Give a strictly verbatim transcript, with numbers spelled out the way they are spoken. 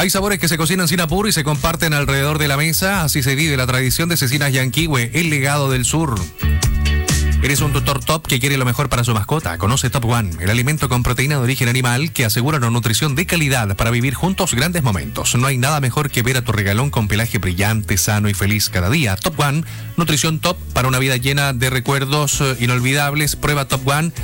Hay sabores que se cocinan sin apuro y se comparten alrededor de la mesa. Así se vive la tradición de Cecinas Yanquihue, el legado del sur. ¿Eres un tutor top que quiere lo mejor para su mascota? Conoce Top One, el alimento con proteína de origen animal que asegura una nutrición de calidad para vivir juntos grandes momentos. No hay nada mejor que ver a tu regalón con pelaje brillante, sano y feliz cada día. Top One, nutrición top para una vida llena de recuerdos inolvidables. Prueba Top One